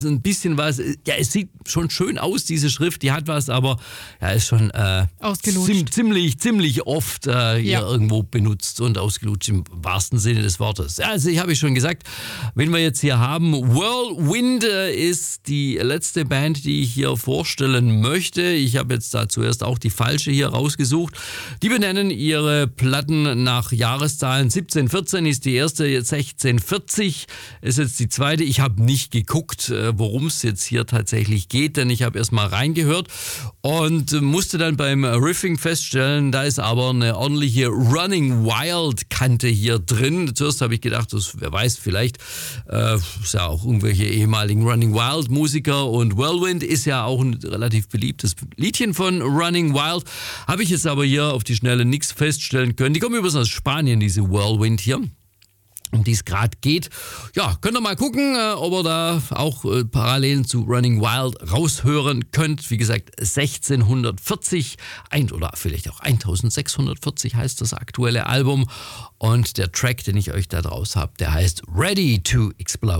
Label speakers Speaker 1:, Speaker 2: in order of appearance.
Speaker 1: ein bisschen was, ja, es sieht schon schön aus, diese Schrift, die hat was, aber ja, ist schon ziemlich oft hier irgendwo benutzt und ausgelutscht im wahrsten Sinne des Wortes. Also, ich habe schon gesagt, wenn wir jetzt hier haben, Whirlwind ist die letzte Band, die ich hier vorstellen möchte. Ich habe jetzt da zuerst auch die falsche hier rausgesucht. Die benennen ihre Platten nach Jahreszahlen. 1714 ist die erste, 1640 ist jetzt die zweite. Ich habe nicht geguckt, worum es jetzt hier tatsächlich geht, denn ich habe erst mal reingehört und musste dann beim Riffing feststellen, da ist aber eine ordentliche Running Wild Kante hier drin. Zuerst habe ich gedacht, wer weiß, vielleicht ist ja auch irgendwelche ehemaligen Running Wild Musiker, und Whirlwind ist ja auch ein relativ beliebtes Liedchen von Running Wild. Habe ich jetzt aber hier auf die Schnelle nichts feststellen können. Die kommen übrigens aus Spanien, diese Whirlwind hier, um die es gerade geht. Ja, könnt ihr mal gucken, ob ihr da auch Parallelen zu Running Wild raushören könnt. Wie gesagt, 1640 oder vielleicht auch 1640 heißt das aktuelle Album. Und der Track, den ich euch da draus habe, der heißt Ready to Explode.